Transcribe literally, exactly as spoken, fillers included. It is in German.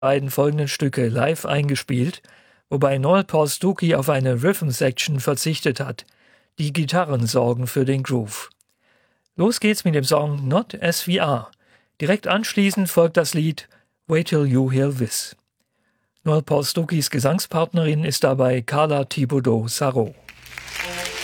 beiden folgenden Stücke live eingespielt, wobei Noel Paul Stookey auf eine Rhythm-Section verzichtet hat. Die Gitarren sorgen für den Groove. Los geht's mit dem Song Not S V R. Direkt anschließend folgt das Lied Wait Till You Hear This. Noel Paul Stookeys Gesangspartnerin ist dabei Carla Thibodeau-Sarrault.